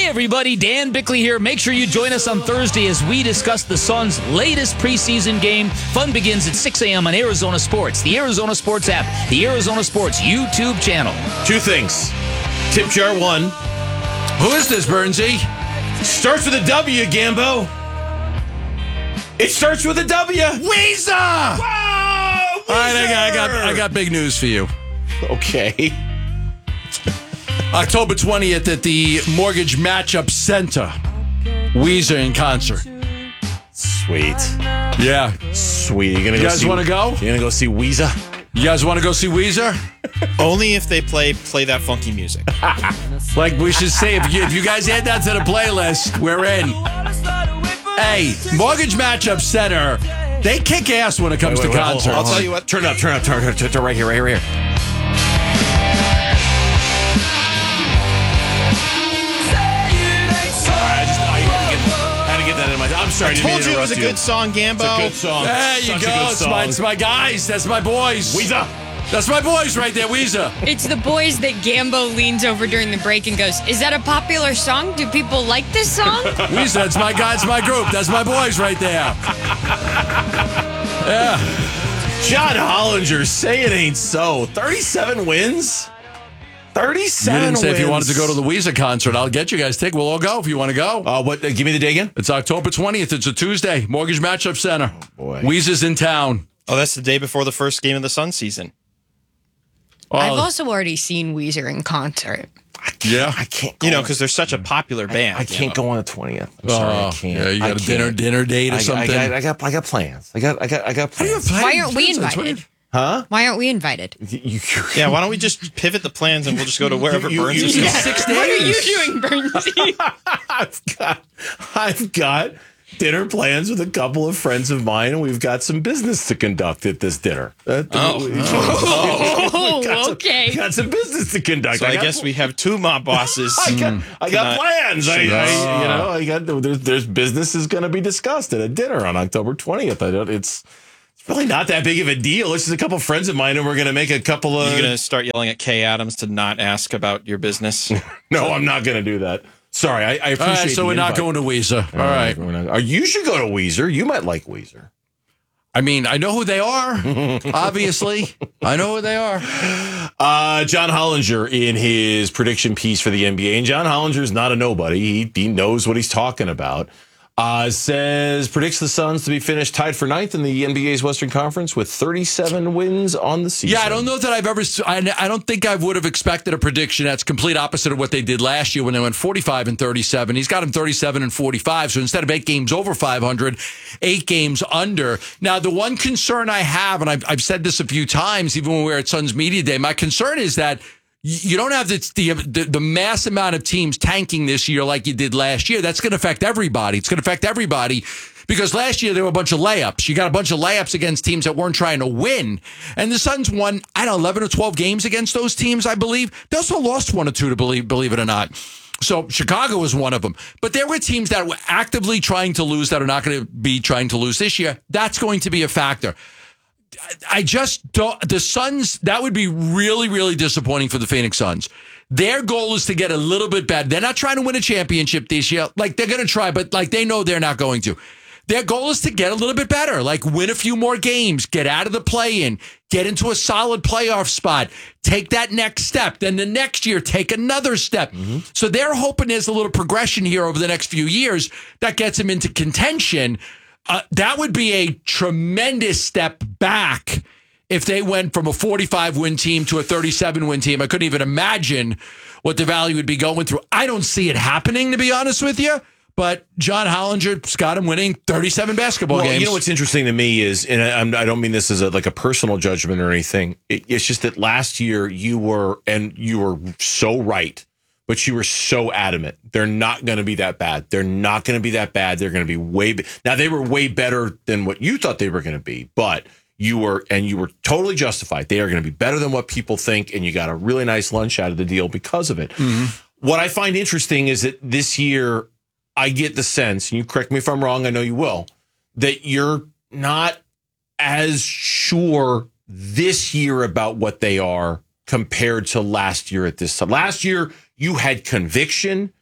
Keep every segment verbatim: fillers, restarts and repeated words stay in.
everybody, Dan Bickley here. Make sure you join us on Thursday as we discuss the Suns' latest preseason game. Fun begins at six a.m. on Arizona Sports, the Arizona Sports app, the Arizona Sports YouTube channel. Two things. Tip jar one. Who is this, Bernsey? Starts with a W, Gambo. It starts with a W. Weezer! Whoa! All right, I got, I got, I got big news for you. Okay. October twentieth at the Mortgage Matchup Center. Weezer in concert. Sweet. Yeah. Sweet. You gonna You go guys see, want to go? You gonna go see Weezer? You guys want to go see Weezer? Only if they play play that funky music. Like we should say, if you, if you guys add that to the playlist, we're in. Hey, Mortgage Matchup Center, they kick ass when it comes Wait, wait, to wait, hold- concerts. hold I'll on. tell you what. Turn up, turn up, turn up, turn up, right here, right here, right here. Sorry, I just I had to get, had to get that in my. I'm sorry. I didn't mean told to you it was a interrupt good song, Gambo. It's a good song. There you Such a go. good It's my, song. it's my guys. That's my boys. Weezer. That's my boys right there, Weezer. It's the boys that Gambo leans over during the break and goes, "Is that a popular song? Do people like this song?" Weezer, that's my guys, my group. That's my boys right there. Yeah. John Hollinger, say it ain't so. thirty-seven wins? thirty-seven You didn't say wins. if you wanted to go to the Weezer concert. I'll get you guys tickets. We'll all go if you want to go. Uh, what? Uh, give me the day again. It's October twentieth. It's a Tuesday. Mortgage Matchup Center. Oh, boy. Weezer's in town. Oh, that's the day before the first game of the Sun season. Oh, I've also already seen Weezer in concert. yeah. I can't go. You know, because they're such a popular band. I can't go on the twentieth. I'm sorry, I Oh, can't. yeah, you I got a dinner can't. dinner date or I, something. I, got, I got I got plans. I got I got I got plans. Why aren't we invited? Huh? Why aren't we invited? You, you, Yeah, why don't we just pivot the plans and we'll just go to wherever You- Burns you- is you- going. Six days. What are you doing, Bernsey? I've got I've got dinner plans with a couple of friends of mine, and we've got some business to conduct at this dinner. Uh, Oh. Oh, got some- okay. got some business to conduct. So I got- guess we have two mob bosses. I got, I got Not- plans. I, I, Ah. you know, I got there's, there's business is going to be discussed at a dinner on October twentieth. I don't. It's it's really not that big of a deal. It's just a couple of friends of mine, and we're going to make a couple of. You're going to start yelling at Kay Adams to not ask about your business. No, I'm not going to do that. Sorry, I, I appreciate. All right, so the we're not invite. going to Weezer. All right. We're not- uh, you should go to Weezer. You might like Weezer. I mean, I know who they are. Obviously, I know who they are. Uh, John Hollinger in his prediction piece for the N B A, and John Hollinger is not a nobody. He, he knows what he's talking about. Uh, says predicts the Suns to be finished tied for ninth in the N B A's Western Conference with thirty-seven wins on the season. Yeah, I don't know that I've ever. I, I don't think I would have expected a prediction that's complete opposite of what they did last year when they went forty-five and thirty-seven. He's got him thirty-seven and forty-five. So instead of eight games over five hundred, eight games under. Now, the one concern I have, and I've, I've said this a few times, even when we were at Suns Media Day, my concern is that you don't have the, the the mass amount of teams tanking this year like you did last year. That's going to affect everybody. It's going to affect everybody because last year there were a bunch of layups. You got a bunch of layups against teams that weren't trying to win. And the Suns won, I don't know, eleven or twelve games against those teams, I believe. They also lost one or two, to believe, believe it or not. So Chicago was one of them. But there were teams that were actively trying to lose that are not going to be trying to lose this year. That's going to be a factor. I just don't. The Suns, that would be really, really disappointing for the Phoenix Suns. Their goal is to get a little bit better. They're not trying to win a championship this year. Like, they're going to try, but like they know they're not going to. Their goal is to get a little bit better, like win a few more games, get out of the play-in, get into a solid playoff spot, take that next step. Then the next year, take another step. Mm-hmm. So they're hoping there's a little progression here over the next few years that gets them into contention. Uh, that would be a tremendous step back if they went from a forty-five win team to a thirty-seven win team. I couldn't even imagine what the value would be going through. I don't see it happening, to be honest with you. But John Hollinger's got him winning thirty-seven basketball well, games. You know what's interesting to me is, and I, I'm, I don't mean this as a, like a personal judgment or anything. It, it's just that last year you were, and you were so right, but you were so adamant. They're not going to be that bad. They're not going to be that bad. They're going to be way. Be- now they were way better than what you thought they were going to be, but you were, and you were totally justified. They are going to be better than what people think, and you got a really nice lunch out of the deal because of it. Mm-hmm. What I find interesting is that this year, I get the sense, and you correct me if I'm wrong, I know you will, that you're not as sure this year about what they are compared to last year at this time. Last year, you had conviction.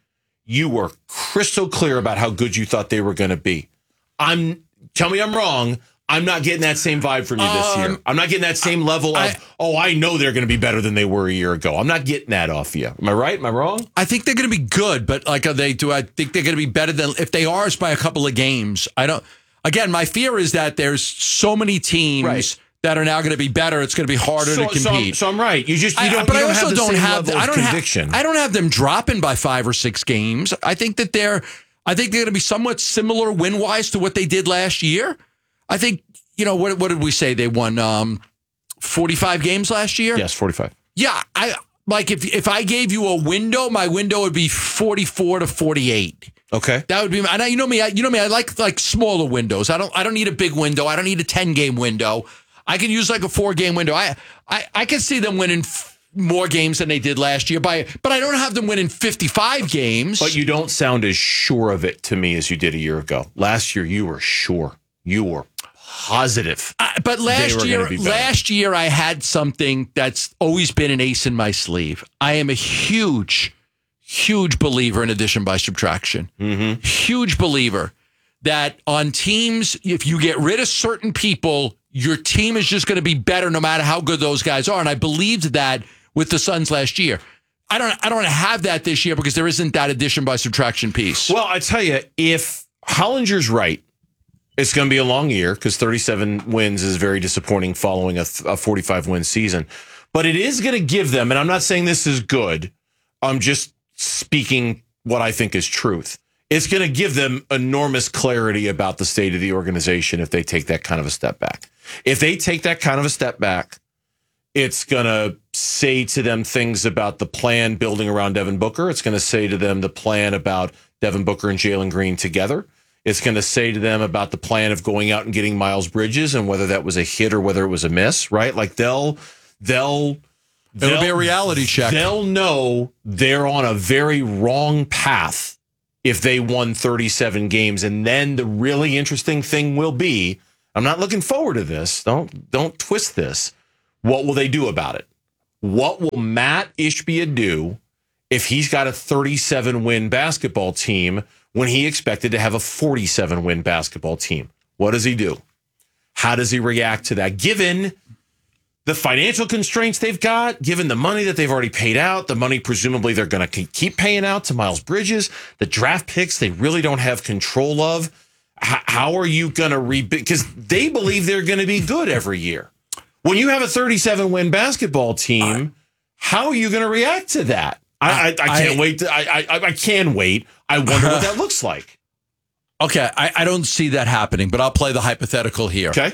you were crystal clear about how good you thought they were going to be. I'm tell me I'm wrong. I'm not getting that same vibe from you this year. Um, I'm not getting that same level of, I, oh, I know they're going to be better than they were a year ago. I'm not getting that off you. Am I right? Am I wrong? I think they're going to be good, but like, are they? Do I think they're going to be better than if they are? It's by a couple of games. I don't. Again, my fear is that there's so many teams Right. that are now going to be better. It's going to be harder So, to so, compete. so I'm right. You just you I- don't, but you I don't also have the don't same have. level I of don't conviction. have. I don't have them dropping by five or six games. I think that they're. I think they're going to be somewhat similar win wise to what they did last year. I think you know what. What did we say? They won um, forty-five games last year. Yes, forty-five. Yeah, I like if if I gave you a window, my window would be forty-four to forty-eight. Okay. That would be. And I, you know me. I, you know me. I like like smaller windows. I don't. I don't need a big window. I don't need a ten game window. I can use like a four game window. I I I can see them winning f- more games than they did last year. By but I don't have them winning fifty-five games. But you don't sound as sure of it to me as you did a year ago. Last year, you were sure. You were positive. Uh, but last were year, gonna be better. last year I had something that's always been an ace in my sleeve. I am a huge, huge believer in addition by subtraction. Mm-hmm. Huge believer that on teams, if you get rid of certain people, your team is just going to be better no matter how good those guys are. And I believed that with the Suns last year. I don't. I don't have that this year because there isn't that addition by subtraction piece. Well, I tell you, if Hollinger's right, it's going to be a long year because thirty-seven wins is very disappointing following a, a forty-five win season. But it is going to give them, and I'm not saying this is good, I'm just speaking what I think is truth. It's going to give them enormous clarity about the state of the organization if they take that kind of a step back. If they take that kind of a step back, it's going to say to them things about the plan building around Devin Booker. It's going to say to them the plan about Devin Booker and Jalen Green together. It's going to say to them about the plan of going out and getting Miles Bridges and whether that was a hit or whether it was a miss, right? Like they'll, they'll, It'll be a reality check. They'll know they're on a very wrong path if they won thirty-seven games. And then the really interesting thing will be, I'm not looking forward to this. Don't, don't twist this. What will they do about it? What will Matt Ishbia do if he's got a thirty-seven win basketball team when he expected to have a forty-seven win basketball team? What does he do? How does he react to that? Given the financial constraints they've got, given the money that they've already paid out, the money presumably they're going to keep paying out to Miles Bridges, the draft picks they really don't have control of. H- how are you going to rebuild? Because they believe they're going to be good every year. When you have a thirty-seven win basketball team, uh, how are you going to react to that? I, I, I can't I, wait. To, I, I I can wait. I wonder what that looks like. Okay, I, I don't see that happening, but I'll play the hypothetical here. Okay.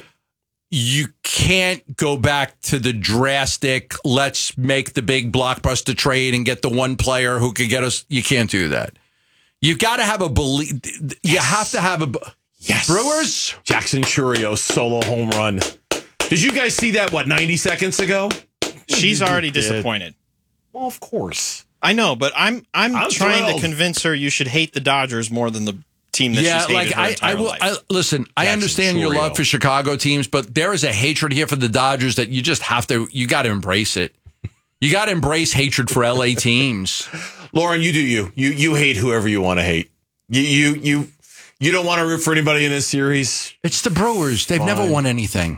You can't go back to the drastic, let's make the big blockbuster trade and get the one player who could get us. You can't do that. You've got to have a belief. You yes. have to have a. Yes. Brewers? Jackson Churio solo home run. Did you guys see that, what, ninety seconds ago? She's already disappointed. Well, of course. I know, but I'm I'm, I'm trying thrilled. to convince her you should hate the Dodgers more than the team that yeah, she's hated like her I, entire I will. life. I, listen, I Jackson understand your Churio. love for Chicago teams, but there is a hatred here for the Dodgers that you just have to. You got to embrace it. You got to embrace hatred for L A teams. Lauren, you do you. You you hate whoever you want to hate. You you you you don't want to root for anybody in this series. It's the Brewers. They've Fine. never won anything.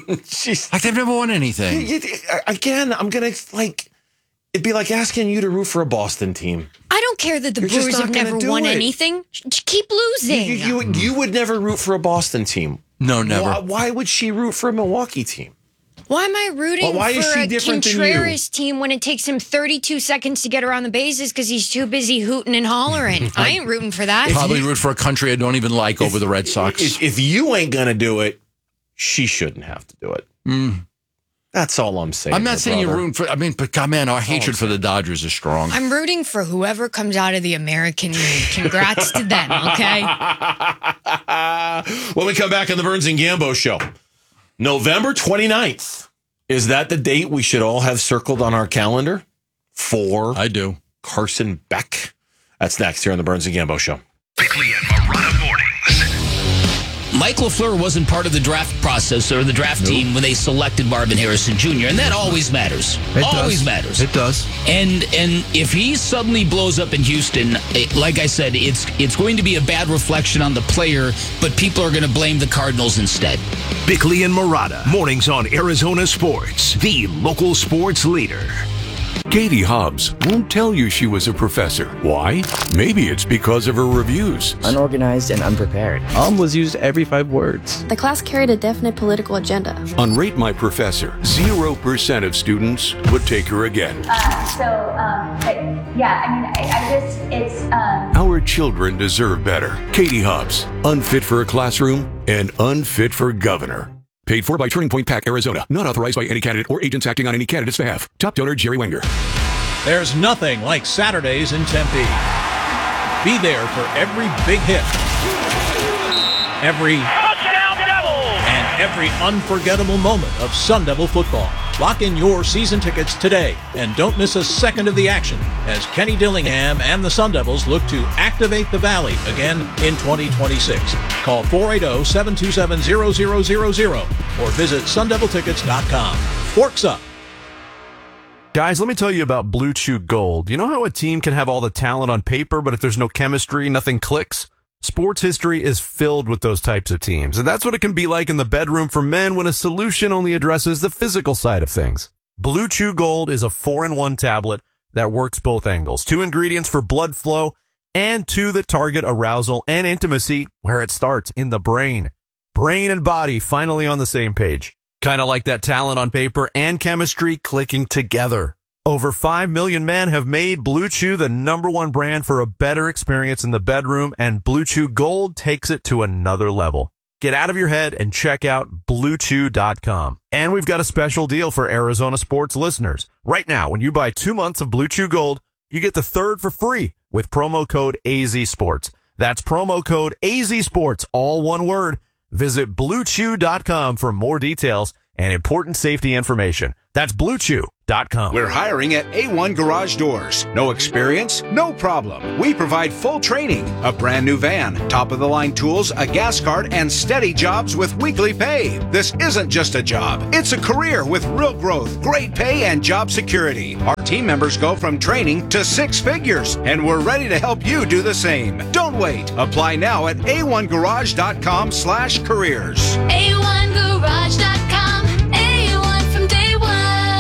Jeez. Like they've never won anything. You- you- Again, I'm gonna like. It'd be like asking you to root for a Boston team. I don't care that the You're just Brewers not have gonna never do won it. anything. Just keep losing. You, you, you, you would never root for a Boston team. No, never. Why, why would she root for a Milwaukee team? Why am I rooting Well, why for is she a different than you? Contreras team when it takes him thirty-two seconds to get around the bases because he's too busy hooting and hollering? I ain't rooting for that. Probably root for a country I don't even like over the Red Sox. If, if you ain't gonna do it, she shouldn't have to do it. Mm. That's all I'm saying. I'm not there, saying you're brother. rooting for. I mean, but God, man, our hatred for the Dodgers is strong. I'm rooting for whoever comes out of the American League. Congrats to them, okay? When we come back on the Burns and Gambo show, November twenty-ninth. Is that the date we should all have circled on our calendar for I do. Carson Beck? That's next here on the Burns and Gambo show. Bickley and Marotta mornings. Mike LaFleur wasn't part of the draft process or the draft nope. team when they selected Marvin Harrison Junior, and that always matters. It always does. matters. It does. And and if he suddenly blows up in Houston, it, like I said, it's it's going to be a bad reflection on the player, but people are going to blame the Cardinals instead. Bickley and Murata, mornings on Arizona Sports, the local sports leader. Katie Hobbs won't tell you she was a professor. Why? Maybe it's because of her reviews. Unorganized and unprepared. Um was used every five words. The class carried a definite political agenda. On Rate My Professor, zero percent of students would take her again. Uh, so, um, but, yeah, I mean, I, I just, it's... Um... Our children deserve better. Katie Hobbs, unfit for a classroom and unfit for governor. Paid for by Turning Point PAC, Arizona. Not authorized by any candidate or agents acting on any candidate's behalf. Top donor, Jerry Wenger. There's nothing like Saturdays in Tempe. Be there for every big hit, every touchdown Devils, and every unforgettable moment of Sun Devil football. Lock in your season tickets today and don't miss a second of the action as Kenny Dillingham and the Sun Devils look to activate the Valley again in twenty twenty-six. Call four eight zero, seven two seven, zero zero zero zero or visit sun devil tickets dot com. Forks up. Guys, let me tell you about Blue Chew Gold. You know how a team can have all the talent on paper, but if there's no chemistry, nothing clicks? Sports history is filled with those types of teams, and that's what it can be like in the bedroom for men when a solution only addresses the physical side of things. Blue Chew Gold is a four in one tablet that works both angles. Two ingredients for blood flow and two that target arousal and intimacy where it starts, in the brain. Brain and body finally on the same page. Kind of like that talent on paper and chemistry clicking together. Over five million men have made Blue Chew the number one brand for a better experience in the bedroom, and Blue Chew Gold takes it to another level. Get out of your head and check out blue chew dot com. And we've got a special deal for Arizona sports listeners. Right now, when you buy two months of Blue Chew Gold, you get the third for free with promo code A Z Sports. That's promo code A Z Sports, all one word. Visit blue chew dot com for more details and important safety information. That's blue chew dot com. We're hiring at A one Garage Doors. No experience? No problem. We provide full training, a brand new van, top-of-the-line tools, a gas card, and steady jobs with weekly pay. This isn't just a job. It's a career with real growth, great pay, and job security. Our team members go from training to six figures, and we're ready to help you do the same. Don't wait. Apply now at A one garage dot com slash careers. A one garage dot com. A one from day one.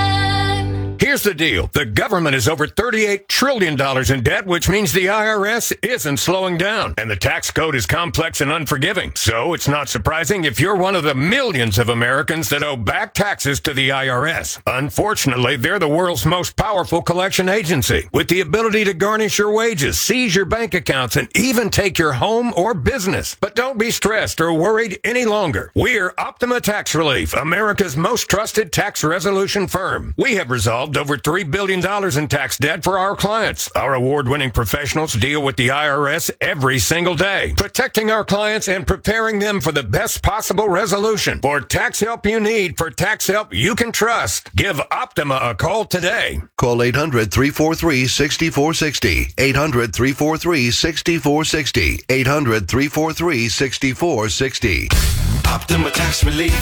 Here's the deal. The government is over thirty-eight trillion dollars in debt, which means the I R S isn't slowing down. And the tax code is complex and unforgiving. So it's not surprising if you're one of the millions of Americans that owe back taxes to the I R S. Unfortunately, they're the world's most powerful collection agency, with the ability to garnish your wages, seize your bank accounts, and even take your home or business. But don't be stressed or worried any longer. We're Optima Tax Relief, America's most trusted tax resolution firm. We have resolved over three billion dollars in tax debt for our clients. Our award-winning professionals deal with the I R S every single day, protecting our clients and preparing them for the best possible resolution. For tax help you need, for tax help you can trust, give Optima a call today. Call eight hundred, three four three, six four six zero. eight hundred, three four three, six four six zero. eight hundred, three four three, six four six zero. Optima Tax Relief.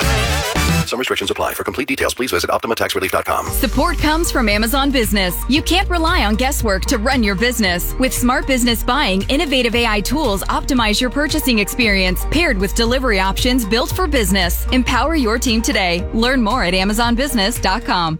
Some restrictions apply. For complete details, please visit optima tax relief dot com. Support comes from Amazon Business. You can't rely on guesswork to run your business. With smart business buying, innovative A I tools optimize your purchasing experience, paired with delivery options built for business. Empower your team today. Learn more at amazon business dot com.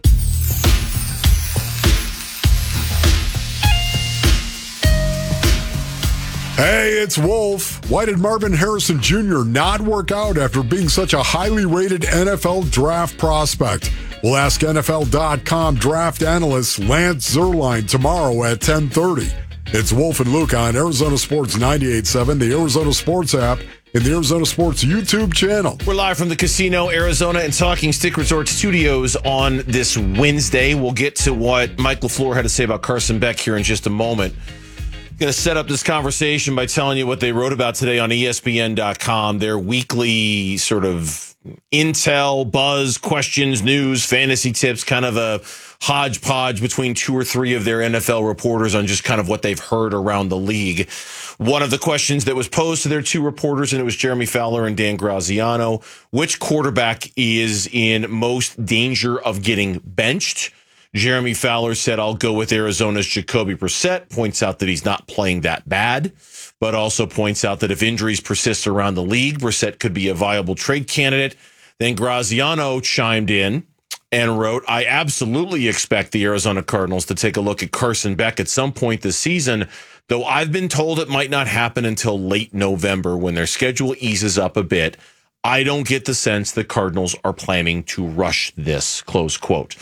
Hey, it's Wolf. Why did Marvin Harrison Junior not work out after being such a highly rated N F L draft prospect? We'll ask N F L dot com draft analyst Lance Zierlein tomorrow at ten thirty. It's Wolf and Luke on Arizona Sports ninety-eight point seven, the Arizona Sports app, and the Arizona Sports YouTube channel. We're live from the Casino Arizona and Talking Stick Resort Studios on this Wednesday. We'll get to what Mike LaFleur had to say about Carson Beck here in just a moment. Going to set up this conversation by telling you what they wrote about today on E S P N dot com, their weekly sort of intel, buzz, questions, news, fantasy tips, kind of a hodgepodge between two or three of their N F L reporters on just kind of what they've heard around the league. One of the questions that was posed to their two reporters, and it was Jeremy Fowler and Dan Graziano, which quarterback is in most danger of getting benched? Jeremy Fowler said, I'll go with Arizona's Jacoby Brissett, points out that he's not playing that bad, but also points out that if injuries persist around the league, Brissett could be a viable trade candidate. Then Graziano chimed in and wrote, I absolutely expect the Arizona Cardinals to take a look at Carson Beck at some point this season, though I've been told it might not happen until late November when their schedule eases up a bit. I don't get the sense the Cardinals are planning to rush this, close quote.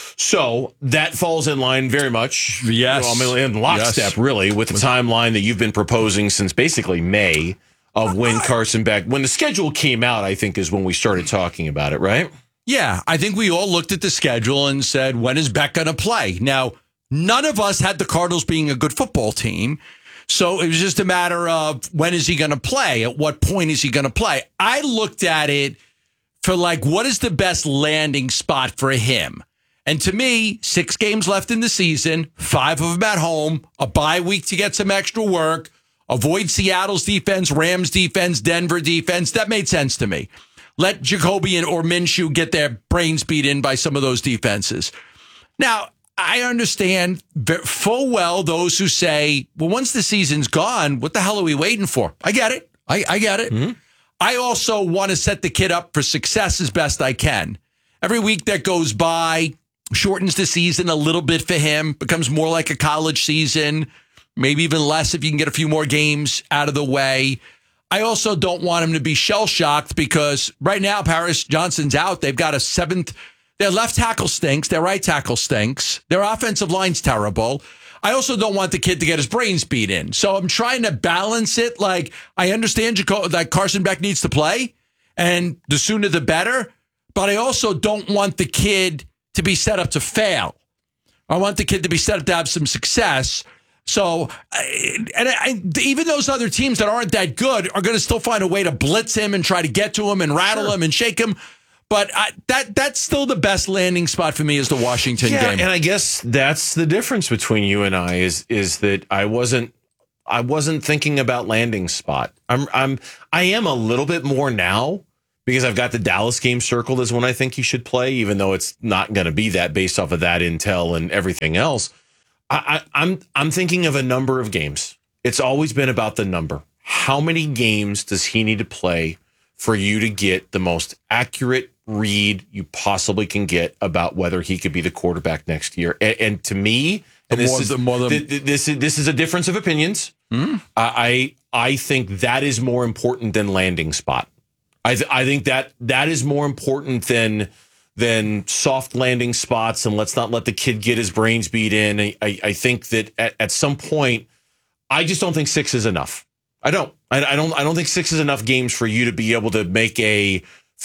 So that falls in line very much. Yes. I mean, in lockstep, yes. really, with the timeline that you've been proposing since basically May of when Carson Beck, when the schedule came out, I think is when we started talking about it, right? Yeah, I think we all looked at the schedule and said, when is Beck going to play? Now, none of us had the Cardinals being a good football team. So it was just a matter of when is he going to play? At what point is he going to play? I looked at it for like, what is the best landing spot for him? And to me, six games left in the season, five of them at home, a bye week to get some extra work, avoid Seattle's defense, Rams defense, Denver defense. That made sense to me. Let Jacoby and or Minshew get their brains beat in by some of those defenses. Now, I understand full well those who say, well, once the season's gone, what the hell are we waiting for? I get it. I, I get it. Mm-hmm. I also want to set the kid up for success as best I can. Every week that goes by shortens the season a little bit for him, becomes more like a college season, maybe even less if you can get a few more games out of the way. I also don't want him to be shell-shocked because right now Paris Johnson's out. They've got a seventh. Their left tackle stinks. Their right tackle stinks. Their offensive line's terrible. I also don't want the kid to get his brains beat in. So I'm trying to balance it. Like, I understand Jaco- that Carson Beck needs to play, and the sooner the better. But I also don't want the kid to be set up to fail. I want the kid to be set up to have some success. So, and I, even those other teams that aren't that good are going to still find a way to blitz him and try to get to him and rattle sure. him and shake him. But I, that that's still the best landing spot for me is the Washington yeah, game. And I guess that's the difference between you and I is is that I wasn't I wasn't thinking about landing spot. I'm I'm I am a little bit more now because I've got the Dallas game circled as when I think he should play, even though it's not going to be that based off of that intel and everything else. I, I, I'm I'm thinking of a number of games. It's always been about the number. How many games does he need to play for you to get the most accurate read you possibly can get about whether he could be the quarterback next year? And, and to me, and this, more, is, more than, th- this is this is a difference of opinions. Mm. I I think that is more important than landing spot. I th- I think that that is more important than than soft landing spots, and let's not let the kid get his brains beat in. I, I, I think that at, at some point, I just don't think six is enough. I don't. I, I don't. I don't think six is enough games for you to be able to make a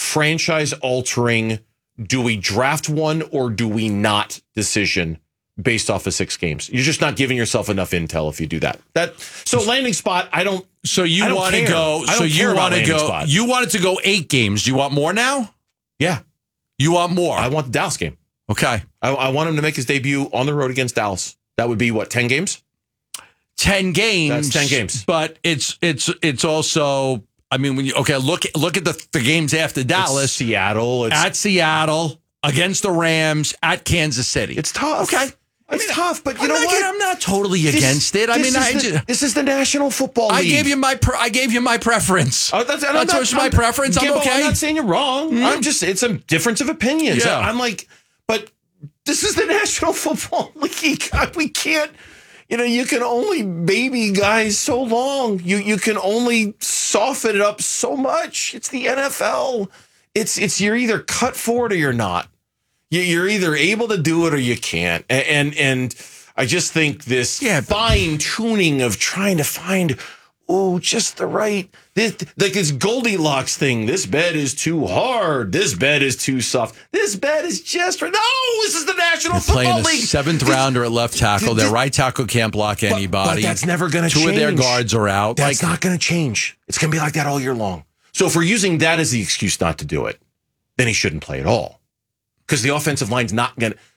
franchise-altering, do we draft one or do we not decision based off of six games. You're just not giving yourself enough intel if you do that. That so landing spot, I don't. So you want to go? So you want to go? Spot. You wanted to go eight games. Do you want more now? Yeah, you want more. I want the Dallas game. Okay, I, I want him to make his debut on the road against Dallas. That would be what, ten games? Ten games. That's ten games. But it's it's it's also. I mean, when you okay, look look at the, the games after Dallas, it's Seattle, it's, at Seattle, against the Rams, at Kansas City. It's tough. Okay, it's I mean, tough. But you I'm know not, what? I'm not totally this, against it. I mean, I the, just, this is the National Football League. I gave you my pre- I gave you my preference. Oh, that's that's not, my I'm, preference. I'm Gibbo, okay. I'm not saying you're wrong. Mm-hmm. I'm just it's a difference of opinions. Yeah. I'm like, but this is the National Football League. We can't. You know, you can only baby guys so long. You you can only soften it up so much. It's the N F L. It's it's you're either cut for it or you're not. You're either able to do it or you can't. And and, and I just think this yeah, fine tuning of trying to find oh just the right this like this Goldilocks thing. This bed is too hard. This bed is too soft. This bed is just right. No, this is the National They're Football playing League. A seventh rounder at left tackle. Their right tackle can't block anybody. But, but that's never going to change. Two of their guards are out. That's like, not going to change. It's going to be like that all year long. So if we're using that as the excuse not to do it, then he shouldn't play at all. Because the offensive line's not going to.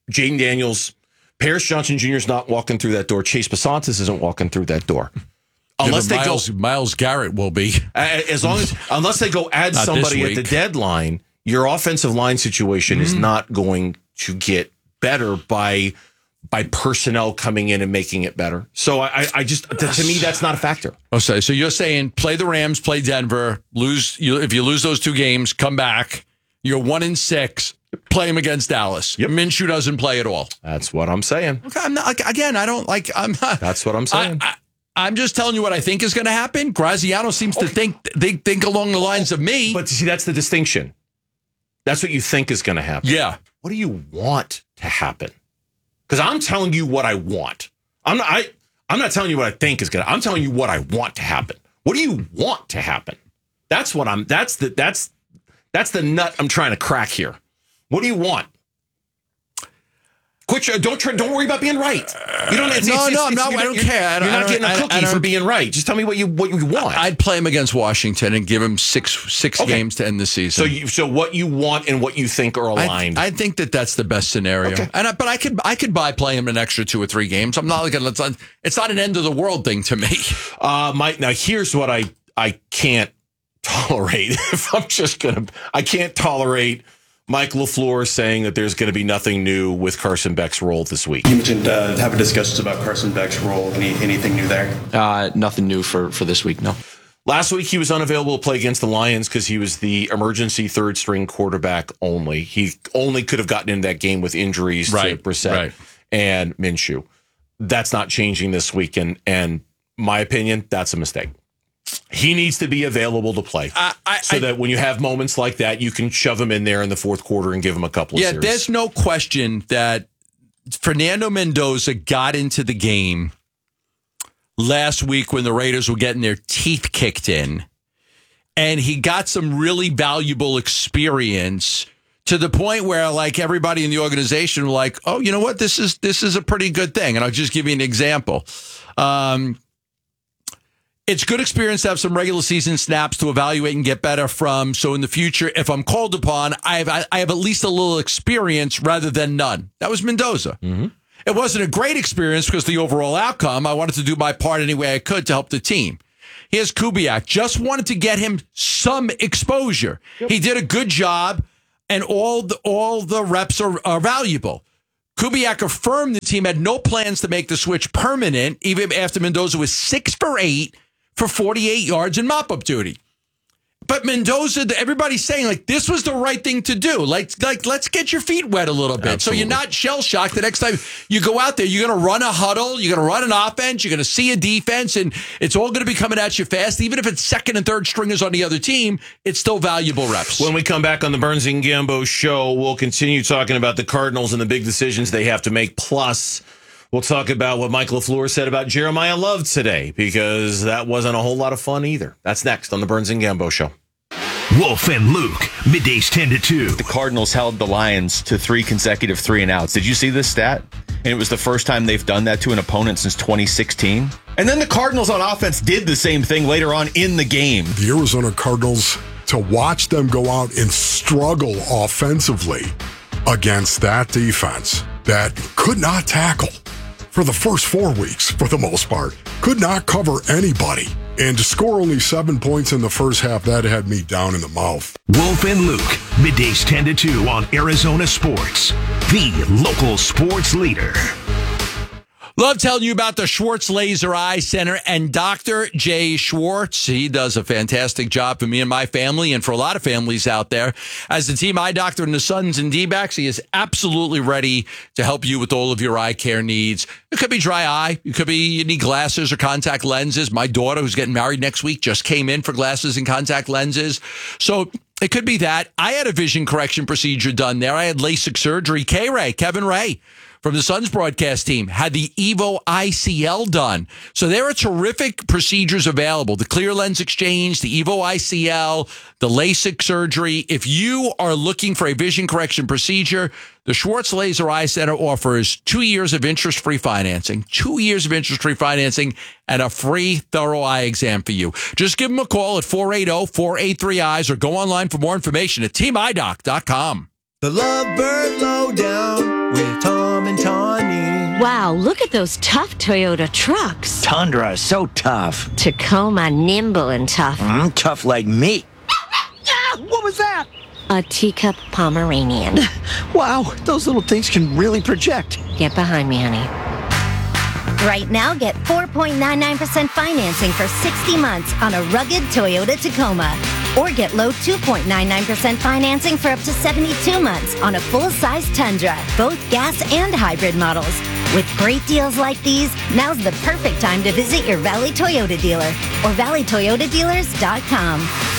Jaden Daniels, Paris Johnson Junior is not walking through that door. Chase Pasantis isn't walking through that door. Unless yeah, they Miles, go, Miles Garrett will be. As long as, unless they go add Not somebody this at the week. deadline, your offensive line situation Mm-hmm. is not going to get better by by personnel coming in and making it better. So I, I just to, to me that's not a factor. Okay, so you're saying play the Rams, play Denver, lose. You, if you lose those two games, come back. You're one in six. Play him against Dallas. Yep. Minshew doesn't play at all. That's what I'm saying. Okay, I'm not, again, I don't like. I'm not. That's what I'm saying. I, I, I'm just telling you what I think is going to happen. Graziano seems to think they think along the lines of me. But see, that's the distinction. That's what you think is going to happen. Yeah. What do you want to happen? Because I'm telling you what I want. I'm not. I. I'm not telling you what I think is going to. I'm telling you what I want to happen. What do you want to happen? That's what I'm. That's the. That's. That's the nut I'm trying to crack here. What do you want? Quit your, don't try, don't worry about being right. You don't. It's, no, it's, no, it's, no. You're I don't you're, care. I don't, you're not I don't, getting a I cookie don't, for being right. Just tell me what you what you want. I'd play him against Washington and give him six six Okay. games to end the season. So, you, so what you want and what you think are aligned. I, I think that that's the best scenario. Okay. And I, but I could I could buy play him an extra two or three games. I'm not like it's not, it's not an end of the world thing to me. Uh, Mike. Now here's what I I can't tolerate. If I'm just gonna, I can't tolerate Mike LaFleur saying that there's going to be nothing new with Carson Beck's role this week. You mentioned uh, having discussions about Carson Beck's role. Any anything new there? Uh, nothing new for, for this week, no. Last week, he was unavailable to play against the Lions because he was the emergency third string quarterback only. He only could have gotten into that game with injuries Right, to Brissett right. and Minshew. That's not changing this week. And, and my opinion, that's a mistake. He needs to be available to play I, I, so I, that when you have moments like that, you can shove him in there in the fourth quarter and give him a couple yeah, of series. there's no question that Fernando Mendoza got into the game last week when the Raiders were getting their teeth kicked in, and he got some really valuable experience to the point where, like, everybody in the organization were like, oh, you know what, this is this is a pretty good thing. And I'll just give you an example. Um, It's good experience to have some regular season snaps to evaluate and get better from. So in the future, if I'm called upon, I have I have at least a little experience rather than none. That was Mendoza. Mm-hmm. It wasn't a great experience because the overall outcome, I wanted to do my part any way I could to help the team. Here's Kubiak. Just wanted to get him some exposure. Yep. He did a good job, and all the, all the reps are, are valuable. Kubiak affirmed the team had no plans to make the switch permanent, even after Mendoza was six for eight for forty-eight yards in mop-up duty. But Mendoza, everybody's saying, like, this was the right thing to do. Like, like let's get your feet wet a little bit. Absolutely. So you're not shell-shocked the next time you go out there. You're going to run a huddle. You're going to run an offense. You're going to see a defense, and it's all going to be coming at you fast. Even if it's second and third stringers on the other team, it's still valuable reps. When we come back on the Burns and Gambo show, we'll continue talking about the Cardinals and the big decisions they have to make. Plus, we'll talk about what Mike LaFleur said about Jeremiah Love today, because that wasn't a whole lot of fun either. That's next on the Burns and Gambo show. Wolf and Luke, middays ten to two. The Cardinals held the Lions to three consecutive three and outs. Did you see this stat? And it was the first time they've done that to an opponent since twenty sixteen. And then the Cardinals on offense did the same thing later on in the game. The Arizona Cardinals, to watch them go out and struggle offensively against that defense that could not tackle for the first four weeks, for the most part, could not cover anybody. And to score only seven points in the first half, that had me down in the mouth. Wolf and Luke, middays ten to two on Arizona Sports, the local sports leader. Love telling you about the Schwartz Laser Eye Center and Doctor Jay Schwartz. He does a fantastic job for me and my family and for a lot of families out there. As the team eye doctor in the Suns and D-backs, he is absolutely ready to help you with all of your eye care needs. It could be dry eye. It could be you need glasses or contact lenses. My daughter, who's getting married next week, just came in for glasses and contact lenses. So it could be that. I had a vision correction procedure done there. I had LASIK surgery. K-Ray, Kevin Ray, from the Suns broadcast team, had the Evo I C L done. So there are terrific procedures available. The clear lens exchange, the Evo I C L, the LASIK surgery. If you are looking for a vision correction procedure, the Schwartz Laser Eye Center offers two years of interest-free financing, two years of interest-free financing, and a free thorough eye exam for you. Just give them a call at four eight zero, four eight three, eyes or go online for more information at team eye doc dot com. The Lovebird Lowdown with Tom and Tawny. Wow, look at those tough Toyota trucks. Tundra is so tough. Tacoma, nimble and tough. Mm, tough like me. Ah, what was that? A teacup Pomeranian. Wow, those little things can really project. Get behind me, honey. Right now, get four point nine nine percent financing for sixty months on a rugged Toyota Tacoma. Or get low two point nine nine percent financing for up to seventy-two months on a full-size Tundra, both gas and hybrid models. With great deals like these, now's the perfect time to visit your Valley Toyota dealer or valley toyota dealers dot com.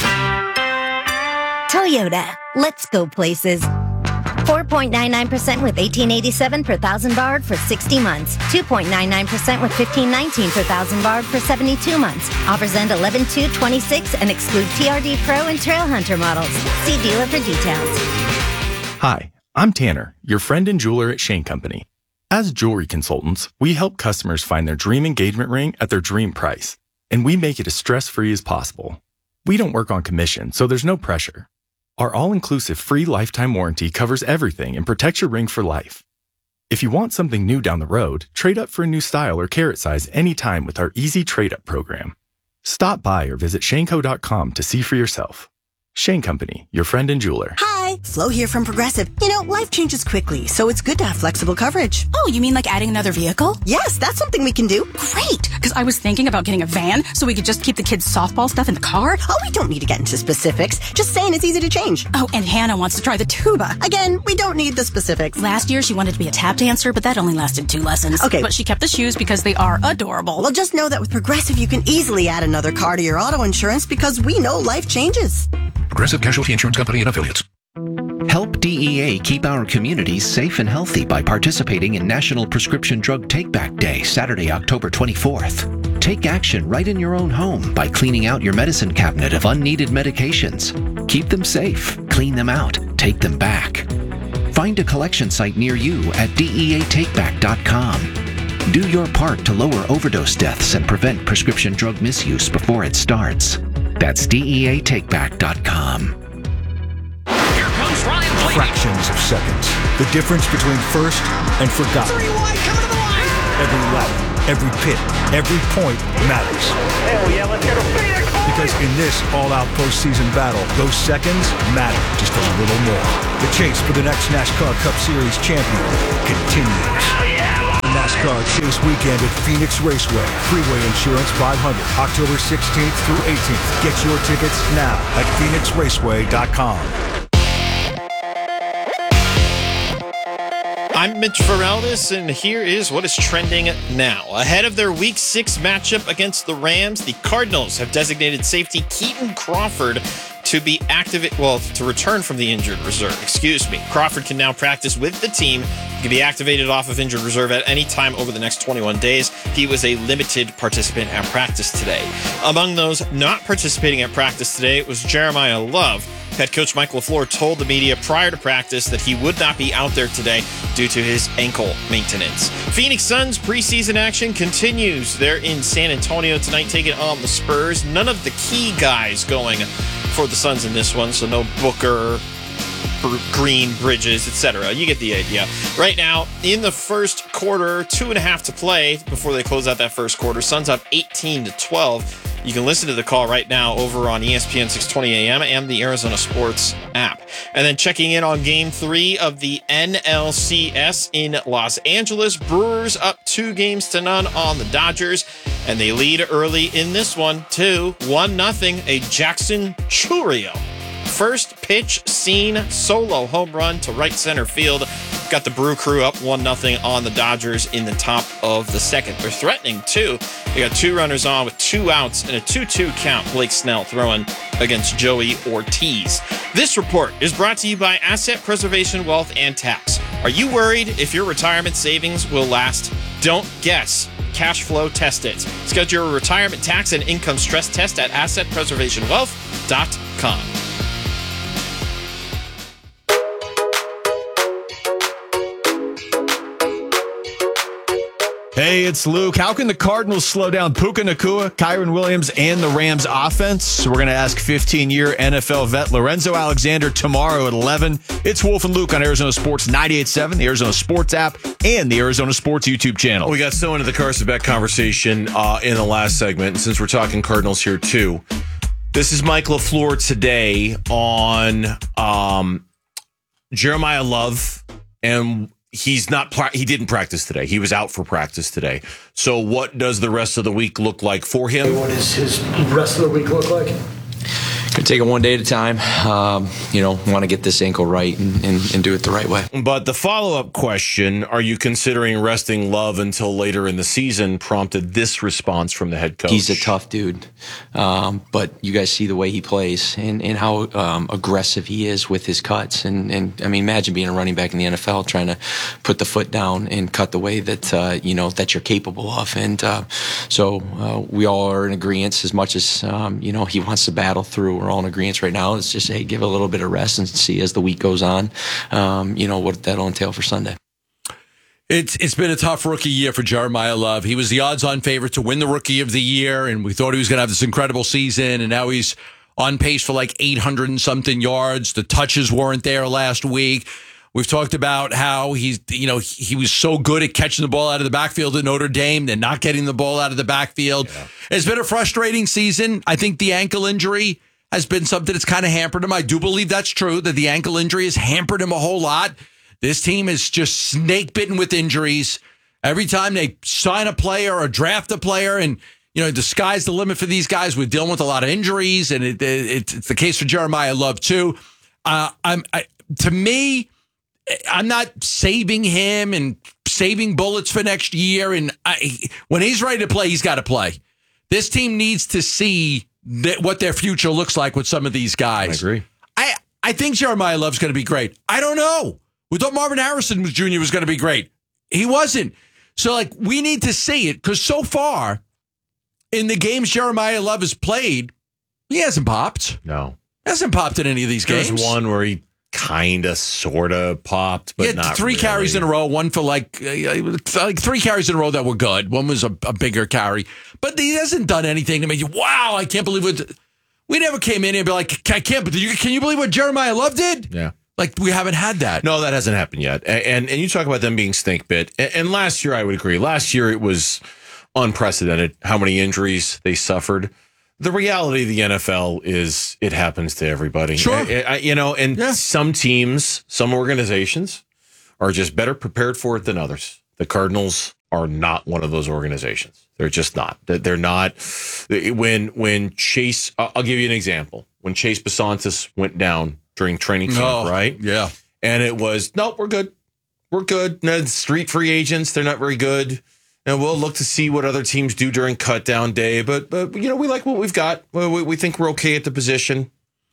Toyota, let's go places. four point nine nine percent with eighteen eighty-seven per thousand borrowed for sixty months. two point nine nine percent with fifteen nineteen per thousand borrowed for seventy-two months. Offers end eleven two twenty-six and exclude T R D Pro and Trail Hunter models. See dealer for details. Hi, I'm Tanner, your friend and jeweler at Shane Company. As jewelry consultants, we help customers find their dream engagement ring at their dream price, and we make it as stress-free as possible. We don't work on commission, so there's no pressure. Our all-inclusive free lifetime warranty covers everything and protects your ring for life. If you want something new down the road, trade up for a new style or carat size anytime with our easy trade-up program. Stop by or visit shane co dot com to see for yourself. Shane Company, your friend and jeweler. Hi, Flo here from Progressive. You know, life changes quickly, so it's good to have flexible coverage. Oh, you mean like adding another vehicle? Yes, that's something we can do. Great, because I was thinking about getting a van so we could just keep the kids' softball stuff in the car. Oh, we don't need to get into specifics. Just saying it's easy to change. Oh, and Hannah wants to try the tuba. Again, we don't need the specifics. Last year, she wanted to be a tap dancer, but that only lasted two lessons. Okay. But she kept the shoes because they are adorable. Well, just know that with Progressive, you can easily add another car to your auto insurance because we know life changes. Progressive Casualty Insurance Company and Affiliates. Help D E A keep our communities safe and healthy by participating in National Prescription Drug Take-Back Day, Saturday, October twenty-fourth. Take action right in your own home by cleaning out your medicine cabinet of unneeded medications. Keep them safe, clean them out, take them back. Find a collection site near you at D E A take back dot com. Do your part to lower overdose deaths and prevent prescription drug misuse before it starts. That's D E A take back dot com. Fractions of seconds. The difference between first and forgotten. Three wide, coming to the line. Every lap, every pit, every point matters. Hell yeah, let's go to Phoenix. Because in this all-out postseason battle, those seconds matter just a little more. The chase for the next NASCAR Cup Series champion continues. Hell yeah. The NASCAR Chase Weekend at Phoenix Raceway. Freeway Insurance five hundred, October sixteenth through eighteenth. Get your tickets now at phoenix raceway dot com. I'm Mitch Feraldis, and here is what is trending now. Ahead of their Week six matchup against the Rams, the Cardinals have designated safety Keaton Crawford to be active, well, to return from the injured reserve. Excuse me. Crawford can now practice with the team. He can be activated off of injured reserve at any time over the next twenty-one days. He was a limited participant at practice today. Among those not participating at practice today was Jeremiah Love. Head coach Mike LaFleur told the media prior to practice that he would not be out there today due to his ankle maintenance. Phoenix Suns preseason action continues. They're in San Antonio tonight taking on the Spurs. None of the key guys going for the Suns in this one, so no Booker, Green, Bridges, et cetera. You get the idea. Right now, in the first quarter, two and a half to play before they close out that first quarter. Suns up eighteen to twelve. You can listen to the call right now over on E S P N six twenty A M and the Arizona Sports app. And then checking in on game three of the N L C S in Los Angeles. Brewers up two games to none on the Dodgers. And they lead early in this one, two, one nothing. A Jackson Chourio first pitch seen solo home run to right center field. Got the Brew Crew up one nothing on the Dodgers in the top of the second. They're threatening too. They got two runners on with two outs and a two two count. Blake Snell throwing against Joey Ortiz. This report is brought to you by Asset Preservation Wealth and Tax. Are you worried if your retirement savings will last? Don't guess. Cash flow test it. Schedule your retirement tax and income stress test at asset preservation wealth dot com. Hey, it's Luke. How can the Cardinals slow down Puka Nacua, Kyron Williams, and the Rams offense? We're going to ask fifteen-year N F L vet Lorenzo Alexander tomorrow at eleven. It's Wolf and Luke on Arizona Sports ninety-eight point seven, the Arizona Sports app, and the Arizona Sports YouTube channel. We got so into the Carson Beck conversation uh, in the last segment, and since we're talking Cardinals here too, this is Mike LaFleur today on um, Jeremiah Love, and he's not. He didn't practice today. He was out for practice today. So, what does the rest of the week look like for him? What does his rest of the week look like? Gonna take it one day at a time. Um, you know, want to get this ankle right and, and, and do it the right way. But the follow-up question, are you considering resting Love until later in the season, prompted this response from the head coach? He's a tough dude. Um, but you guys see the way he plays and, and how um, aggressive he is with his cuts. And, and, I mean, imagine being a running back in the N F L trying to put the foot down and cut the way that, uh, you know, that you're capable of. And uh, so uh, we all are in agreement as much as, um, you know, he wants to battle through. We're all in agreement right now. It's just, hey, give it a little bit of rest and see as the week goes on, um, you know, what that'll entail for Sunday. It's It's been a tough rookie year for Jeremiah Love. He was the odds-on favorite to win the Rookie of the Year, and we thought he was going to have this incredible season, and now he's on pace for like eight hundred and something yards. The touches weren't there last week. We've talked about how he's, you know, he was so good at catching the ball out of the backfield at Notre Dame, then not getting the ball out of the backfield. Yeah. It's been a frustrating season. I think the ankle injury has been something that's kind of hampered him. I do believe that's true, that the ankle injury has hampered him a whole lot. This team is just snake bitten with injuries. Every time they sign a player or draft a player, and, you know, the sky's the limit for these guys. We're dealing with a lot of injuries, and it, it, it's the case for Jeremiah Love, too. Uh, I'm I, To me, I'm not saving him and saving bullets for next year. And I, when he's ready to play, he's got to play. This team needs to see that what their future looks like with some of these guys. I agree. I, I think Jeremiah Love's going to be great. I don't know. We thought Marvin Harrison Junior was going to be great. He wasn't. So, like, we need to see it, because so far in the games Jeremiah Love has played, he hasn't popped. No. He hasn't popped in any of these games. There's one where he kind of, sort of popped, but yeah, not three really. carries in a row, one for like uh, like three carries in a row that were good. One was a, a bigger carry. But he hasn't done anything to make you, wow, I can't believe what. We never came in here and be like, I can't, can you believe what Jeremiah Love did? Yeah. Like, we haven't had that. No, that hasn't happened yet. And and, and you talk about them being snake bit. And, and last year, I would agree. Last year, it was unprecedented how many injuries they suffered. The reality of the N F L is it happens to everybody. Sure. I, I, you know, and yeah. some teams, some organizations are just better prepared for it than others. The Cardinals are not one of those organizations. They're just not. They're not. When when Chase, I'll give you an example. When Chase Besantis went down during training camp, oh, right? Yeah. And it was, nope, we're good. We're good. No, street free agents, they're not very good. And we'll look to see what other teams do during cut down day. But, but you know, we like what we've got. We, we think we're okay at the position.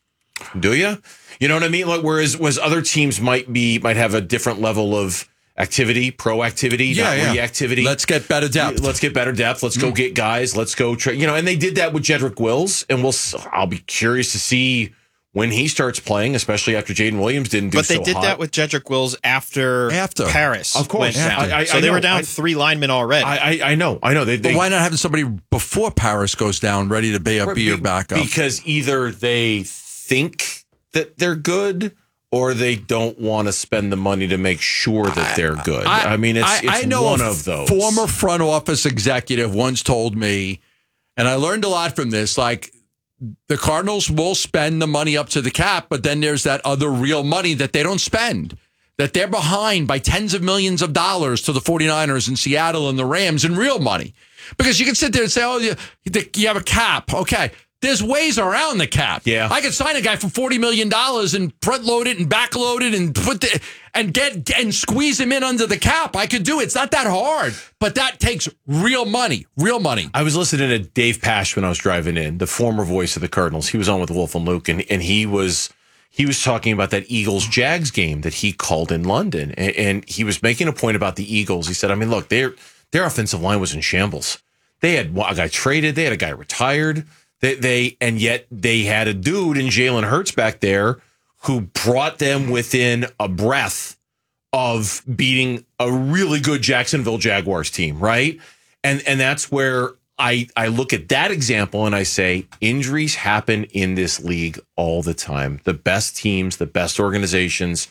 Do you? You know what I mean? Like, whereas, whereas other teams might be, might have a different level of activity, proactivity, yeah, not yeah. reactivity. Let's get better depth. Let's get better depth. Let's go Mm. get guys. Let's go, tra- you know, and they did that with Jedrick Wills. And we'll, I'll be curious to see when he starts playing, especially after Jaden Williams didn't do but so they did hot. that with Jedrick Wills after, After. Paris. Of course. went down. I- I- so I they know. were down I- three linemen already. I, I, I know. I know. They, But they, why not having somebody before Paris goes down ready to be a, be your backup? Because either they think that they're good or they don't want to spend the money to make sure that they're good. I, I mean, it's, I, it's I know one a of those. Former front office executive once told me, and I learned a lot from this, like, the Cardinals will spend the money up to the cap, but then there's that other real money that they don't spend, that they're behind by tens of millions of dollars to the 49ers and Seattle and the Rams in real money. Because you can sit there and say, oh, you, you have a cap. Okay. There's ways around the cap. Yeah. I could sign a guy for forty million dollars and front load it and back load it and put the and get and squeeze him in under the cap. I could do it. It's not that hard, but that takes real money. Real money. I was listening to Dave Pasch when I was driving in, the former voice of the Cardinals. He was on with Wolf and Luke, and, and he was he was talking about that Eagles-Jags game that he called in London. And, and he was making a point about the Eagles. He said, I mean, look, their their offensive line was in shambles. They had a guy traded. They had a guy retired. They, they and yet they had a dude in Jalen Hurts back there who brought them within a breath of beating a really good Jacksonville Jaguars team, right? And and that's where I, I look at that example and I say injuries happen in this league all the time. The best teams, the best organizations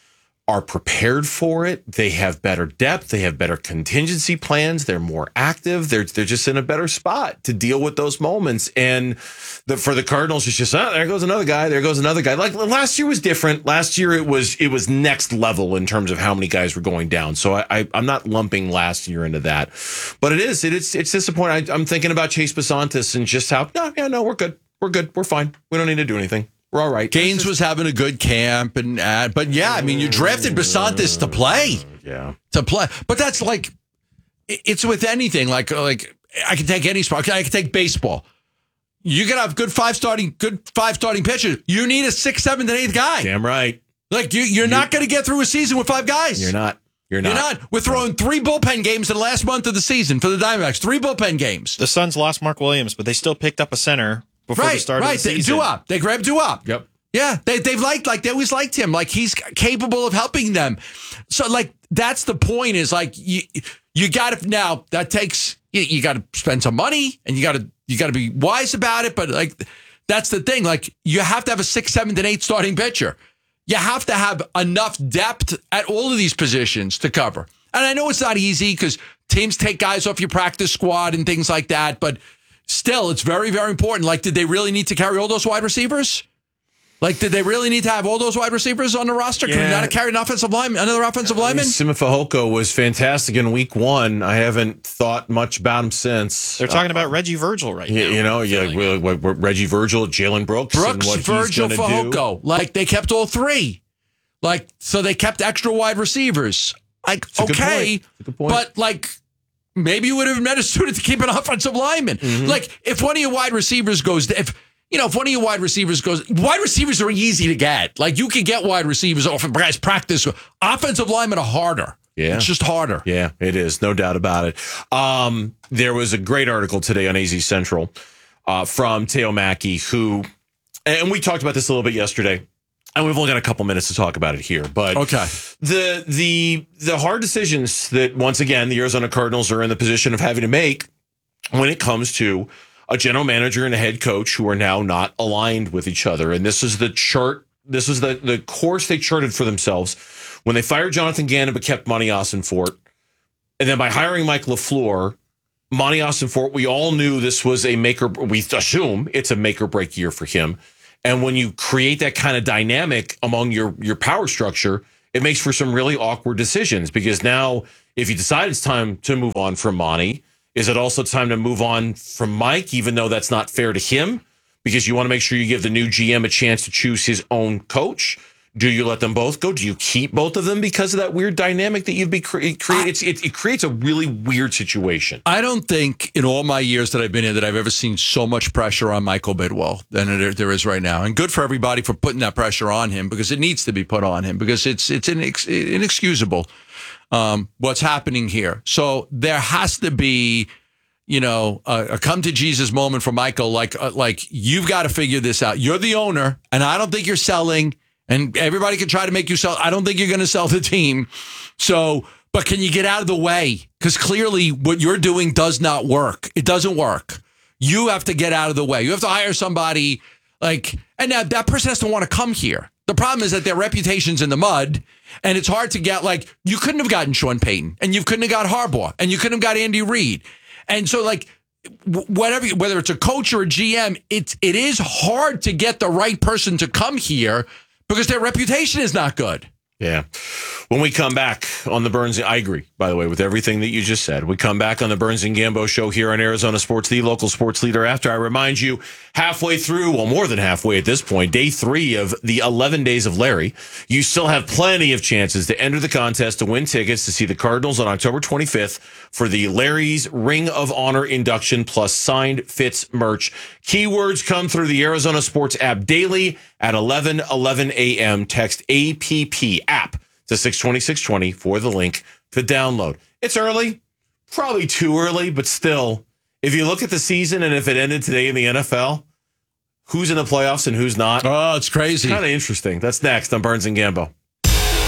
are prepared for it. They have better depth. They have better contingency plans. They're more active. They're they're just in a better spot to deal with those moments. And the, for the Cardinals, it's just, oh, there goes another guy. There goes another guy. Like last year was different. Last year it was it was next level in terms of how many guys were going down. So I, I I'm not lumping last year into that, but it is it is it's disappointing. I, I'm thinking about Chase Besantis and just how no yeah no we're good we're good we're fine. We don't need to do anything. We're all right. Gaines was having a good camp, and uh, but yeah, I mean, you drafted Besantis to play, yeah, to play. But that's like, it's with anything. Like, like I can take any sport. I can take baseball. You gotta have good five starting, good five starting pitchers. You need a sixth, seventh, and eighth guy. Damn right. Like you, you're, you're not going to get through a season with five guys. You're not. You're not. You're not. We're throwing three bullpen games in the last month of the season for the Diamondbacks. Three bullpen games. The Suns lost Mark Williams, but they still picked up a center before right, the start right. of the season. Duop. They grabbed Duop. Yep. Yeah, they, they've liked, like, they always liked him. Like, he's capable of helping them. So, like, that's the point is, like, you you got to, now, that takes, you, you got to spend some money, and you got to you got to be wise about it, but, like, that's the thing. Like, you have to have a sixth, seventh, and eighth starting pitcher. You have to have enough depth at all of these positions to cover. And I know it's not easy because teams take guys off your practice squad and things like that, but still, it's very, very important. Like, did they really need to carry all those wide receivers? Like, did they really need to have all those wide receivers on the roster? Can Yeah. we not carry an offensive lineman, another offensive lineman? Sima Fehoko was fantastic in week one. I haven't thought much about him since. They're talking about Reggie Virgil right You, now. you know, yeah, like, like, like Reggie Virgil, Jalen Brooks, and Brooks, what Virgil, he's going to do. Fehoko. Like, they kept all three. Like, so they kept extra wide receivers. Like, It's a good okay, point. It's a good point. but like, maybe you would have met a student to keep an offensive lineman. Mm-hmm. Like, if one of your wide receivers goes, if you know, if one of your wide receivers goes, wide receivers are easy to get. Like, you can get wide receivers off of guys practice. Offensive linemen are harder. Yeah. It's just harder. Yeah, it is. No doubt about it. Um, there was a great article today on A Z Central uh, from Teo Mackey, who, and we talked about this a little bit yesterday, and we've only got a couple minutes to talk about it here. But okay, the the the hard decisions that, once again, the Arizona Cardinals are in the position of having to make when it comes to a general manager and a head coach who are now not aligned with each other. And this is the chart. This is the, the course they charted for themselves when they fired Jonathan Gannon but kept Monty Ossenfort. And then by hiring Mike LaFleur, Monty Ossenfort, we all knew this was a make or, we assume it's a make or break year for him. And when you create that kind of dynamic among your, your power structure, it makes for some really awkward decisions, because now if you decide it's time to move on from Monty, is it also time to move on from Mike, even though that's not fair to him, because you want to make sure you give the new G M a chance to choose his own coach? Do you let them both go? Do you keep both of them because of that weird dynamic that you've been created? It, it, it creates a really weird situation. I don't think in all my years that I've been here that I've ever seen so much pressure on Michael Bidwell than there, there is right now. And good for everybody for putting that pressure on him, because it needs to be put on him, because it's it's inex- inexcusable um, what's happening here. So there has to be, you know, a, a come to Jesus moment for Michael. Like, uh, like you've got to figure this out. You're the owner, and I don't think you're selling. And everybody can try to make you sell. I don't think you're going to sell the team. So, but can you get out of the way? Because clearly what you're doing does not work. It doesn't work. You have to get out of the way. You have to hire somebody like, and that, that person has to want to come here. The problem is that their reputation's in the mud, and it's hard to get, like, you couldn't have gotten Sean Payton, and you couldn't have got Harbaugh, and you couldn't have got Andy Reid. And so, like, whatever, whether it's a coach or a G M, it's, it is hard to get the right person to come here, because their reputation is not good. Yeah. When we come back on the Burns, I agree, by the way, with everything that you just said. We come back on the Burns and Gambo show here on Arizona Sports, the local sports leader. After I remind you, halfway through, well, more than halfway at this point, day three of the eleven days of Larry, you still have plenty of chances to enter the contest to win tickets to see the Cardinals on October twenty-fifth for the Larry's Ring of Honor induction plus signed Fitz merch. Keywords come through the Arizona Sports app daily at eleven eleven a.m. Text A P P app to six twenty, six twenty for the link to download. It's early, probably too early, but still, if you look at the season and if it ended today in the N F L, who's in the playoffs and who's not? Oh, it's crazy. Kind of interesting. That's next on Burns and Gambo.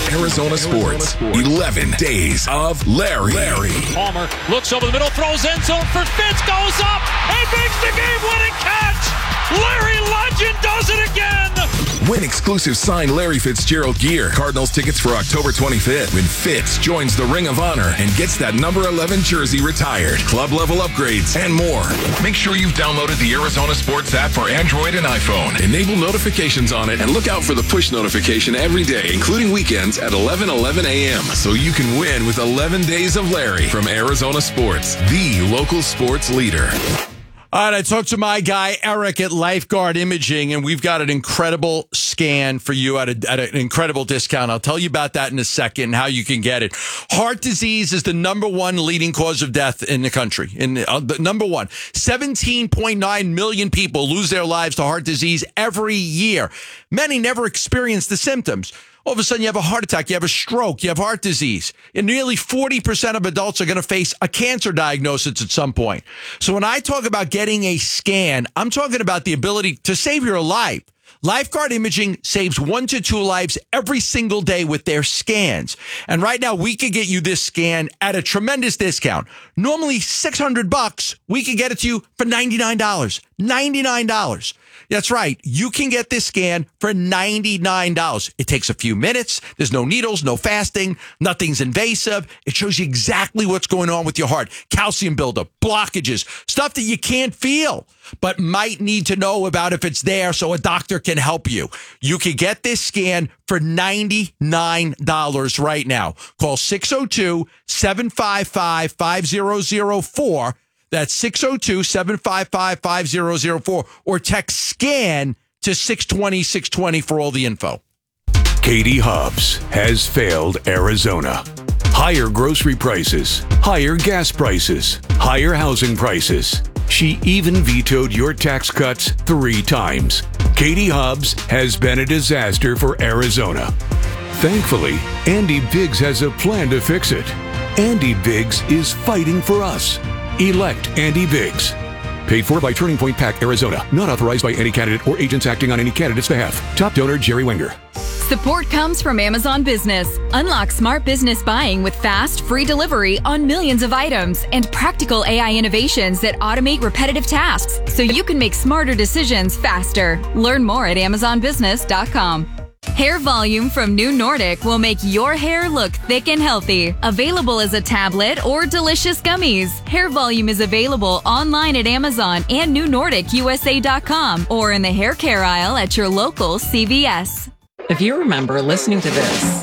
Arizona Sports. eleven Days of Larry. Larry. Palmer looks over the middle, throws end zone for Fitz, goes up and makes the game-winning catch. Larry Legend does it again. Win exclusive signed Larry Fitzgerald gear. Cardinals tickets for October twenty-fifth when Fitz joins the Ring of Honor and gets that number eleven jersey retired. Club level upgrades and more. Make sure you've downloaded the Arizona Sports app for Android and iPhone. Enable notifications on it and look out for the push notification every day, including weekends at eleven eleven a.m. so you can win with eleven Days of Larry from Arizona Sports, the local sports leader. All right, I talked to my guy, Eric, at Lifeguard Imaging, and we've got an incredible scan for you at, a, at an incredible discount. I'll tell you about that in a second and how you can get it. Heart disease is the number one leading cause of death in the country. In uh, the number one, seventeen point nine million people lose their lives to heart disease every year. Many never experience the symptoms. All of a sudden, you have a heart attack, you have a stroke, you have heart disease. And nearly forty percent of adults are going to face a cancer diagnosis at some point. So when I talk about getting a scan, I'm talking about the ability to save your life. Lifeguard Imaging saves one to two lives every single day with their scans. And right now, we could get you this scan at a tremendous discount. Normally six hundred bucks, we could get it to you for ninety-nine dollars. ninety-nine dollars. That's right. You can get this scan for ninety-nine dollars. It takes a few minutes. There's no needles, no fasting. Nothing's invasive. It shows you exactly what's going on with your heart. Calcium buildup, blockages, stuff that you can't feel, but might need to know about if it's there so a doctor can help you. You can get this scan for ninety-nine dollars right now. Call six oh two, seven five five, five zero zero four. That's six oh two, seven five five, five zero zero four, or text SCAN to six twenty, six twenty for all the info. Katie Hobbs has failed Arizona. Higher grocery prices, higher gas prices, higher housing prices. She even vetoed your tax cuts three times. Katie Hobbs has been a disaster for Arizona. Thankfully, Andy Biggs has a plan to fix it. Andy Biggs is fighting for us. Elect Andy Biggs. Paid for by Turning Point PAC, Arizona. Not authorized by any candidate or agents acting on any candidate's behalf. Top donor, Jerry Wenger. Support comes from Amazon Business. Unlock smart business buying with fast, free delivery on millions of items and practical A I innovations that automate repetitive tasks so you can make smarter decisions faster. Learn more at amazon business dot com. Hair Volume from New Nordic will make your hair look thick and healthy. Available as a tablet or delicious gummies. Hair Volume is available online at Amazon and new nordic u s a dot com or in the hair care aisle at your local C V S. If you remember listening to this,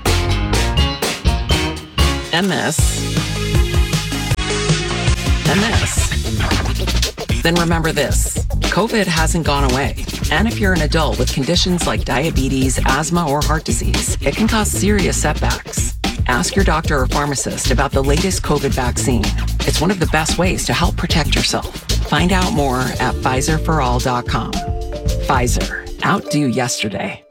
M S, M S, then remember this. COVID hasn't gone away. And if you're an adult with conditions like diabetes, asthma, or heart disease, it can cause serious setbacks. Ask your doctor or pharmacist about the latest COVID vaccine. It's one of the best ways to help protect yourself. Find out more at Pfizer for all dot com. Pfizer. Outdo yesterday.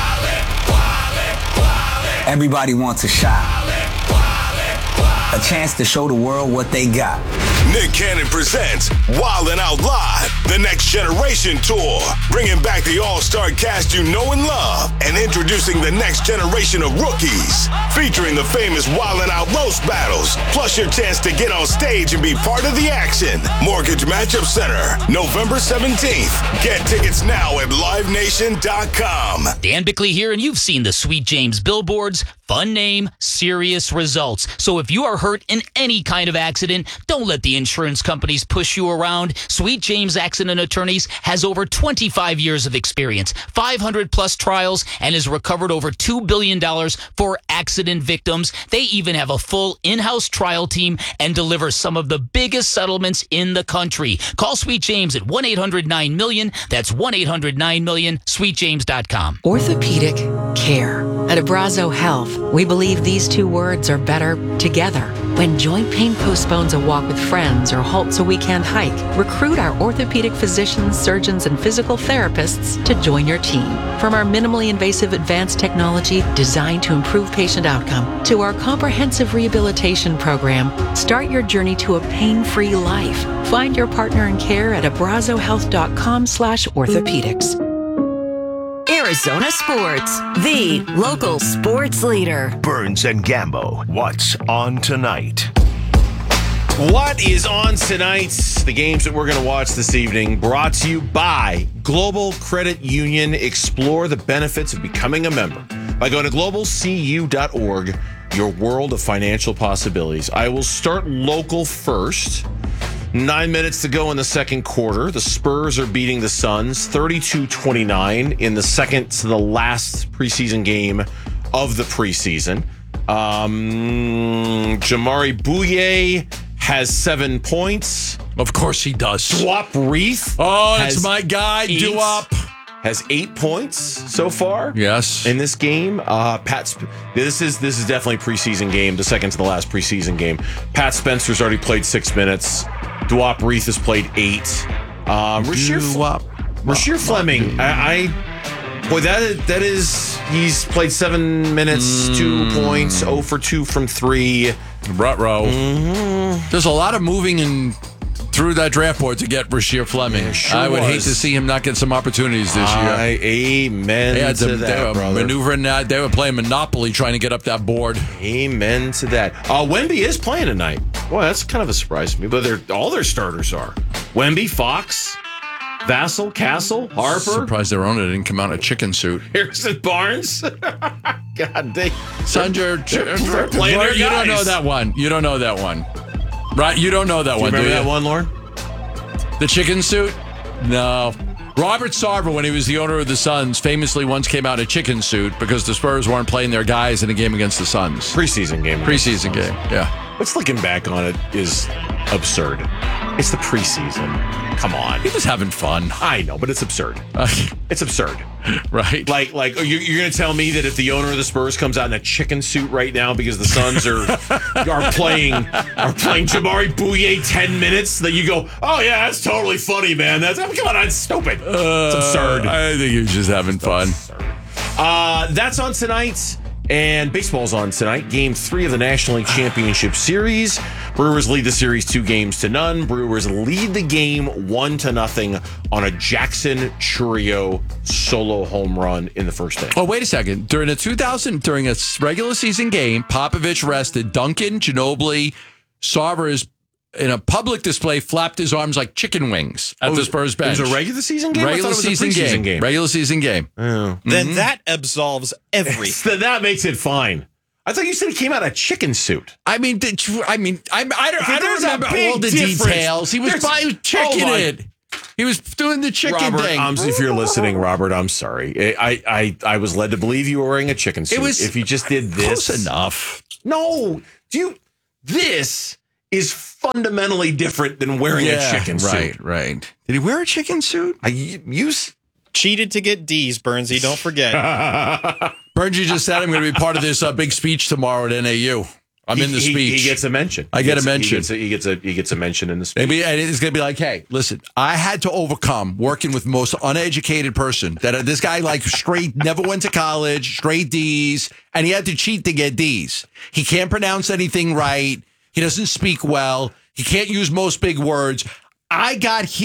Everybody wants a shot. A chance to show the world what they got. Nick Cannon presents Wildin' Out Live, the Next Generation Tour, bringing back the all-star cast you know and love, and introducing the next generation of rookies, featuring the famous Wildin' Out Roast Battles, plus your chance to get on stage and be part of the action. Mortgage Matchup Center, November seventeenth. Get tickets now at live nation dot com. Dan Bickley here, and you've seen the Sweet James billboards. Fun name, serious results. So if you are hurt in any kind of accident, don't let the insurance companies push you around. Sweet James Accident Attorneys has over twenty-five years of experience, five hundred plus trials, and has recovered over two billion dollars for accident victims. They even have a full in-house trial team and deliver some of the biggest settlements in the country. Call Sweet James at one eight hundred nine million. That's one eight hundred nine million, sweet james dot com. Orthopedic care. At Abrazo Health, we believe these two words are better together. When joint pain postpones a walk with friends or halts a weekend hike, recruit our orthopedic physicians, surgeons, and physical therapists to join your team. From our minimally invasive advanced technology designed to improve patient outcome to our comprehensive rehabilitation program, start your journey to a pain-free life. Find your partner in care at abrazo health dot com slash orthopedics. Arizona Sports, the local sports leader. Burns and Gambo, what's on tonight? What is on tonight? The games that we're going to watch this evening, brought to you by Global Credit Union. Explore the benefits of becoming a member by going to global c u dot org, your world of financial possibilities. I will start local first. Nine minutes to go in the second quarter. The Spurs are beating the Suns thirty-two twenty-nine in the second to the last preseason game of the preseason. Um, Jamari Bouye has seven points. Of course he does. Duop Reith. Oh, that's my guy, eight, Duop. Has eight points so far. Yes. In this game. Uh, Pat, Sp- this is this is definitely a preseason game, the second to the last preseason game. Pat Spencer's already played six minutes. Duop Reith has played eight. Um, Rasheer, Duop. Rasheer Fleming. I, I boy, that is, that is he's played seven minutes, mm. two points, zero for two from three. Ruh-roh. Mm-hmm. There's a lot of moving in through that draft board to get Rasheer Fleming. Yeah, sure I would was. hate to see him not get some opportunities this year. I, amen they had to, to that, they were brother. maneuvering that. They were playing Monopoly trying to get up that board. Amen to that. Uh, Wemby is playing tonight. Boy, that's kind of a surprise to me. But they're, all their starters are. Wemby, Fox, Vassell, Castle, Harper. Surprised their owner didn't come out in a chicken suit. Harrison Barnes. God dang. Sandra, they're playing their you don't guys. know that one. You don't know that one. Right? You don't know that do one, you remember do you? that one, Lauren? The chicken suit? No. Robert Sarver, when he was the owner of the Suns, famously once came out in a chicken suit because the Spurs weren't playing their guys in a game against the Suns. Preseason game. Preseason game, yeah. What's looking back on it is absurd. It's the preseason. Come on. He was having fun. I know, but it's absurd. It's absurd. Right. Like, like you're, you're going to tell me that if the owner of the Spurs comes out in a chicken suit right now because the Suns are are playing are playing Jamari Bouye ten minutes, that you go, oh yeah, that's totally funny, man. That's come on, that's stupid. Uh, it's absurd. I think he was just having fun. Uh, that's on tonight. And baseball's on tonight. Game three of the National League Championship Series. Brewers lead the series two games to none. Brewers lead the game one to nothing on a Jackson Chourio solo home run in the first inning. Oh, wait a second. During a two thousand, during a regular season game, Popovich rested Duncan, Ginobili, Sarver in a public display flapped his arms like chicken wings at Oh, the Spurs bench. It was a regular season game? I Regular thought it was a season preseason game. game. Regular season game. Oh. Then that absolves everything. That makes it fine. I thought you said he came out in a chicken suit. I mean, did you, I mean, I, I don't, I don't There's a remember big all the difference. details. He was There's- by checking Oh, my- it. He was doing the chicken Robert, thing. I'm, if you're listening, Robert, I'm sorry. I, I I was led to believe you were wearing a chicken suit. It was if you just did this, close enough. No, do you? This is fundamentally different than wearing Yeah, a chicken suit. right, right. Did he wear a chicken suit? I use Cheated to get D's, Burnsy. Don't forget. Burns, you just said I'm going to be part of this uh, big speech tomorrow at N A U. I'm he, in the he- speech. He, gets a mention. I He get gets- a mention. He gets a, he gets a he gets a mention in the speech. Maybe and it's going to be like, hey, listen, I had to overcome working with the most uneducated person. That uh, this guy like straight never went to college, straight D's, and he had to cheat to get D's. He can't pronounce anything right. He doesn't speak well. He can't use most big words. I got here.